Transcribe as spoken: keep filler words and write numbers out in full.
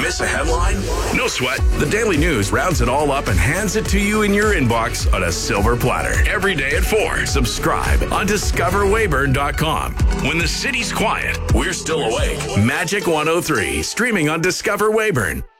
Miss a headline? No sweat. The Daily News rounds it all up and hands it to you in your inbox on a silver platter. Every day at four. Subscribe on discover weyburn dot com. When the city's quiet, we're still awake. Magic one oh three, streaming on Discover Weyburn.